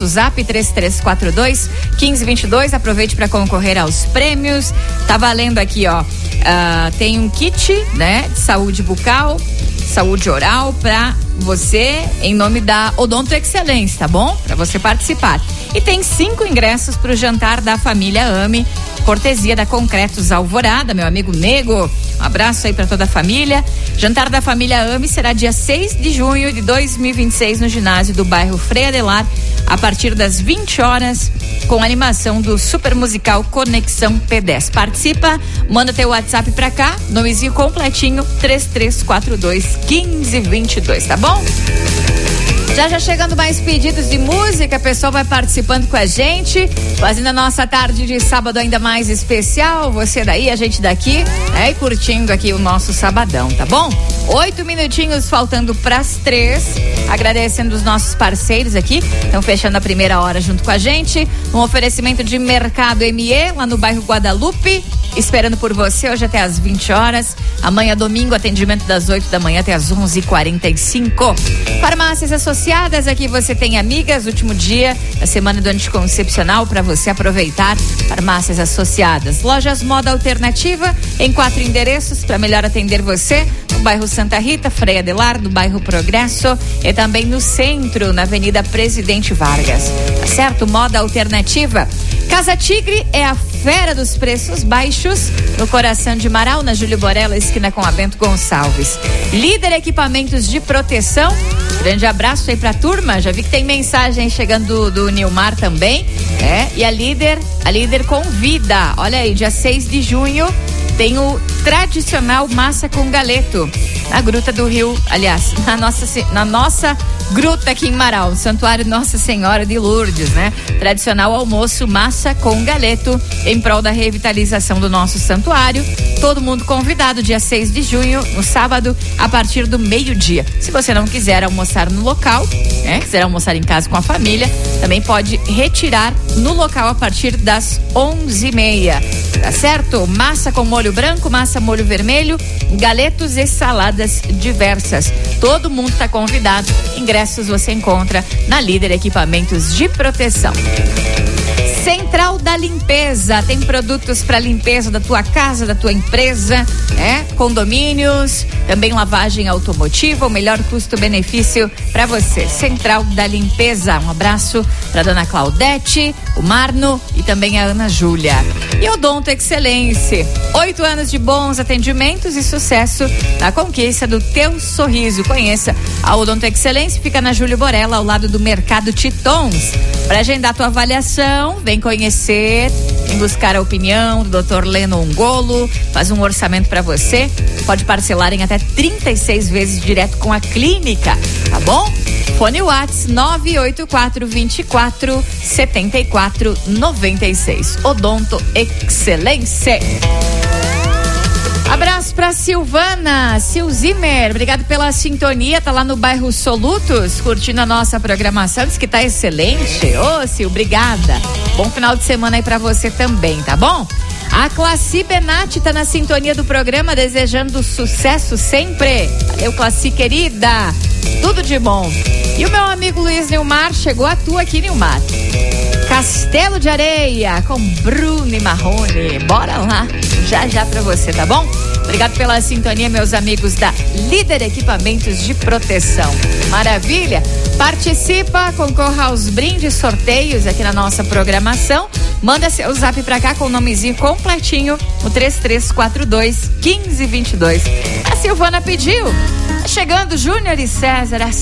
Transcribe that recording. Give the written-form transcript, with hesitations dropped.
Zap 3342-1522. Aproveite para concorrer aos prêmios. Tá valendo aqui, ó. Tem um kit, né? De saúde bucal, saúde oral para você, em nome da Odonto Excelência, tá bom? Para você participar. E tem 5 ingressos para o jantar da família Ame, cortesia da Concretos Alvorada, meu amigo Nego. Um abraço aí para toda a família. Jantar da família Ame será dia 6 de junho de 2026 no ginásio do bairro Frei Adelar, a partir das 20 horas, com a animação do super musical Conexão P10. Participa, manda teu WhatsApp pra cá, nomezinho completinho, 3342-1522, tá bom? Já chegando mais pedidos de música, o pessoal vai participando com a gente, fazendo a nossa tarde de sábado ainda mais especial. Você daí, a gente daqui, e curtindo aqui o nosso sabadão, tá bom? 8 minutinhos faltando pras 3. Agradecendo os nossos parceiros aqui, estão fechando a primeira hora junto com a gente. Um oferecimento de Mercado ME, lá no bairro Guadalupe, esperando por você hoje até às 20 horas. Amanhã, domingo, atendimento das 8 da manhã até às 11h45. Farmácias Associadas, aqui você tem Amigas, último dia da semana do anticoncepcional para você aproveitar. Farmácias Associadas. Lojas Moda Alternativa, em 4 endereços para melhor atender você. No bairro Santa Rita, Frei Adelar, no bairro Progresso e também no centro, na Avenida Presidente Vargas. Tá certo? Moda Alternativa. Casa Tigre é a fera dos preços baixos, no coração de Marau, na Júlio Borella, esquina com a Bento Gonçalves. Líder Equipamentos de Proteção. Grande abraço aí pra turma. Já vi que tem mensagem chegando do Nilmar também. E a líder convida. Olha aí, dia 6 de junho tem o tradicional massa com galeto na Gruta do Rio, aliás, na nossa gruta aqui em Marau, Santuário Nossa Senhora de Lourdes, né? Tradicional almoço massa com galeto em prol da revitalização do nosso santuário. Todo mundo convidado, dia 6 de junho, no sábado, a partir do meio-dia. Se você não quiser almoçar no local, quiser almoçar em casa com a família, também pode retirar no local a partir das 11h30. Tá certo? Massa com molho branco, massa molho vermelho, galetos e saladas diversas. Todo mundo está convidado. Ingressos você encontra na Líder Equipamentos de Proteção. Central da Limpeza, tem produtos para limpeza da tua casa, da tua empresa, condomínios, também lavagem automotiva, o melhor custo-benefício para você. Central da Limpeza, um abraço para dona Claudete, o Marno e também a Ana Júlia. E Odonto Excelência, 8 anos de bons atendimentos e sucesso na conquista do teu sorriso. Conheça a Odonto Excelência, fica na Júlio Borella, ao lado do Mercado Titons. Para agendar tua avaliação, vem conhecer, vem buscar a opinião do Dr. Leno Ungolo, faz um orçamento para você, pode parcelar em até 36 vezes direto com a clínica, tá bom? Fone Whats 984-24-74-96. Odonto Excelência. Abraço pra Silvana, Sil Zimmer, obrigado pela sintonia, tá lá no bairro Solutos, curtindo a nossa programação, diz que tá excelente. Ô, Sil, obrigada. Bom final de semana aí pra você também, tá bom? A Classi Benatti tá na sintonia do programa, desejando sucesso sempre. Valeu, Classi, querida. Tudo de bom. E o meu amigo Luiz Nilmar, chegou a tu aqui, Nilmar. Castelo de Areia, com Bruno e Marrone. Bora lá, já pra você, tá bom? Obrigado pela sintonia, meus amigos da Líder Equipamentos de Proteção. Maravilha? Participa, concorra aos brindes, sorteios aqui na nossa programação. Manda seu zap pra cá com o nomezinho completinho, o 3342-1522. A Silvana pediu. Chegando Júnior e César,